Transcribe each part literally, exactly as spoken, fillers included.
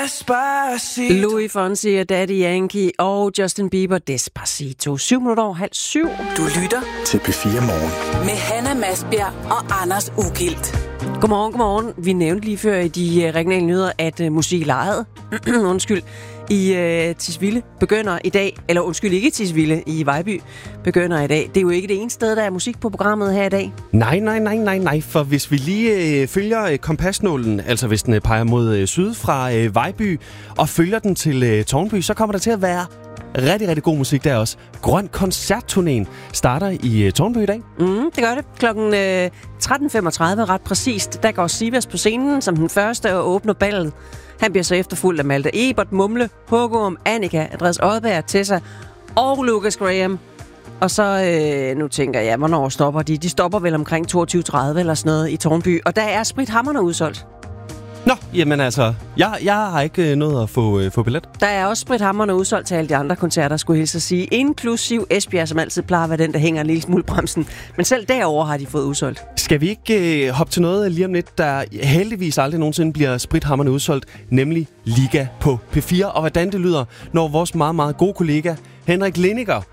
Louis Fonsi og Daddy Yankee og Justin Bieber, Despacito. Syv minutter over halv syv. Du lytter til P fire Morgen med Hanna Masbjerg og Anders Ugilt. Godmorgen, godmorgen. Vi nævnte lige før i de uh, regionale nyheder, at uh, musiklejet, undskyld, i uh, Tisvilde begynder i dag, eller undskyld, ikke i Tisvilde, i Vejby begynder i dag. Det er jo ikke det eneste sted, der er musik på programmet her i dag. Nej, nej, nej, nej, nej, for hvis vi lige øh, følger øh, kompasnålen, altså hvis den øh, peger mod øh, syd fra øh, Vejby, og følger den til øh, Tårnby, så kommer der til at være rigtig, rigtig god musik der også. Grøn Koncertturnéen starter i øh, Tårnby i dag. Mm, det gør det. Klokken øh, tretten femogtredive ret præcist. Der går Sivas på scenen som den første og åbner ballet. Han bliver så efterfulgt af Malte Ebert, Mumle, Hugum, Annika, Andreas Odberg, Tessa og Lucas Graham. Og så, øh, nu tænker jeg, hvornår stopper de? De stopper vel omkring toogtyve tredive eller sådan noget i Tårnby. Og der er sprithammerne udsolgt. Nå, jamen altså, jeg, jeg har ikke øh, nået at få, øh, få billet. Der er også sprithammerne udsolgt til alle de andre koncerter, skulle jeg hilse at sige. Inklusiv Esbjerg, som altid plejer at være den, der hænger en lille smule bremsen. Men selv derover har de fået udsolgt. Skal vi ikke øh, hoppe til noget lige om lidt, der heldigvis aldrig nogensinde bliver sprithammerne udsolgt, nemlig Liga på P fire, og hvordan det lyder, når vores meget, meget gode kollega Henrik Lindiger,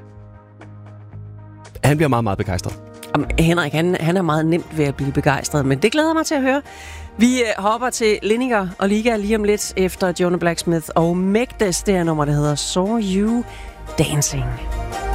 han bliver meget, meget begejstret. Jamen, Henrik, han, han er meget nemt ved at blive begejstret, men det glæder mig til at høre. Vi øh, hopper til Lindiger og Liga lige om lidt efter Jonah Blacksmith og Megdes, det her nummer, der hedder Saw You Dancing.